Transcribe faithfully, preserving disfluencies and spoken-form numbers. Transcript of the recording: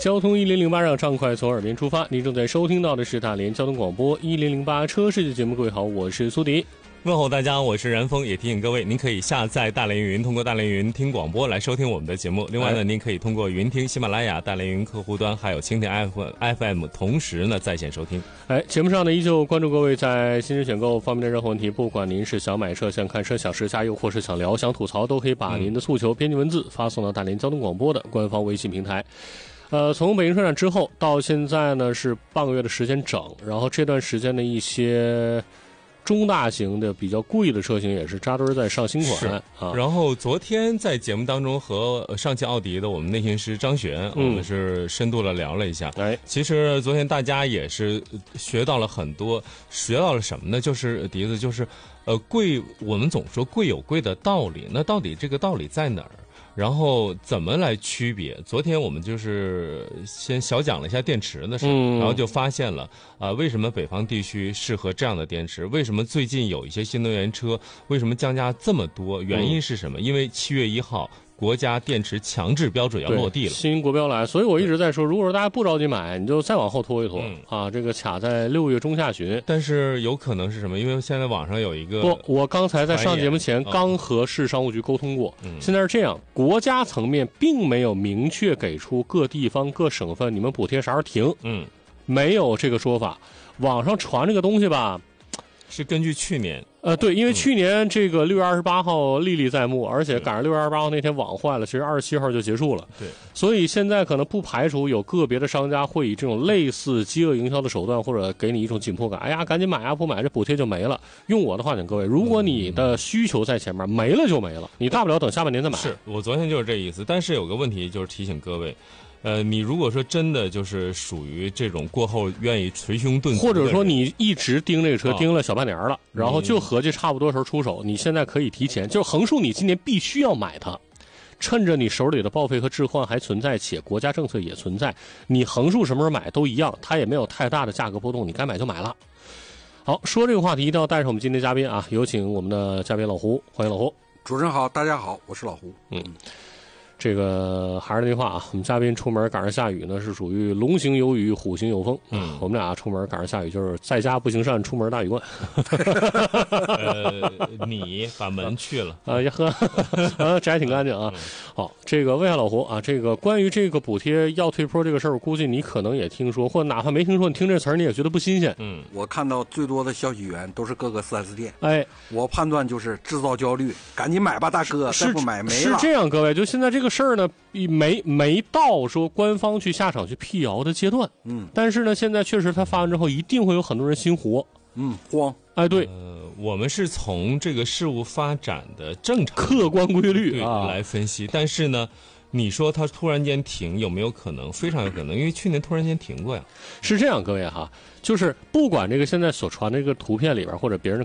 交通一零零八让畅快从耳边出发。您正在收听到的是大连交通广播一零零八车世界节目。各位好，我是苏迪。 问候大家，我是然峰，也提醒各位，您可以下载大连云，通过大连云听广播来收听我们的节目。另外呢，您可以通过云听喜马拉雅、大连云客户端，还有蜻蜓 F M， 同时呢在线收听。 哎，节目上呢依旧关注各位在新车选购方面的任何问题，不管您是想买车、想看车、想试驾，又或是想聊、想吐槽，都可以把您的诉求编辑文字发送到大连交通广播的官方微信平台。呃，从北京车展之后到现在呢是半个月的时间整，然后这段时间的一些中大型的比较贵的车型也是扎堆在上新款啊。 然后昨天在节目当中和上汽奥迪的我们内训师张璇、嗯、我们是深度的聊了一下。哎，其实昨天大家也是学到了很多，学到了什么呢？就是笛子就是呃贵，我们总说贵有贵的道理，那到底这个道理在哪儿？然后怎么来区别？昨天我们就是先小讲了一下电池的事、嗯、然后就发现了啊、呃，为什么北方地区适合这样的电池？为什么最近有一些新能源车为什么降价这么多？原因是什么？嗯、因为七月一号国家电池强制标准要落地了， 新国标来，所以我一直在说，如果说大家不着急买，你就再往后拖一拖、嗯、啊，这个卡在六月中下旬。 但是有可能是什么？因为现在网上有一个不，我刚才在上节目前刚和市商务局沟通过、嗯，现在是这样，国家层面并没有明确给出各地方各省份你们补贴啥时候停，嗯，没有这个说法。网上传这个东西吧， 是根据去年。 呃，对，因为去年这个六月二十八号历历在目，而且赶上六月二十八号那天网坏了，其实二十七号就结束了。 对， 所以现在可能不排除有个别的商家会以这种类似饥饿营销的手段，或者给你一种紧迫感。哎呀，赶紧买啊，不买这补贴就没了。用我的话讲，各位，如果你的需求在前面，没了就没了，你大不了等下半年再买。 是我昨天就是这意思，但是有个问题就是提醒各位。呃，你如果说真的就是属于这种过后愿意捶胸顿足， 或者说你一直盯这个车、哦、盯了小半年了，然后就合计差不多时候出手，你现在可以提前，就是横竖你今年必须要买它，趁着你手里的报废和置换还存在，且国家政策也存在，你横竖什么时候买都一样，它也没有太大的价格波动，你该买就买了。好，说这个话题一定要带上我们今天嘉宾啊，有请我们的嘉宾老胡，欢迎老胡。 主持人好，大家好，我是老胡。 嗯。这个还是那句话啊，我们嘉宾出门赶上下雨呢，是属于龙行有雨，虎行有风。嗯，我们俩出门赶上下雨，就是在家不行善，出门大雨灌。 呃，你把门去了啊呀呵，啊，这还挺干净啊。好，这个问下老胡啊，这个关于这个补贴要退坡这个事儿，我估计你可能也听说，或者哪怕没听说，你听这词儿你也觉得不新鲜。 嗯，我看到最多的消息源都是各个 四 S 店。 哎， 我判断就是制造焦虑，赶紧买吧，大哥，再不买没了。 是这样，各位，就现在这个事儿呢。没没到说官方去下场去辟谣的阶段，嗯，但是呢，现在确实它发完之后，一定会有很多人心活， 嗯，慌， 哎，对， 呃，我们是从这个事物发展的正常客观规律啊来分析，但是呢，你说它突然间停有没有可能？非常有可能，因为去年突然间停过呀。 是这样，各位哈，就是不管这个现在所传的这个图片里边或者别人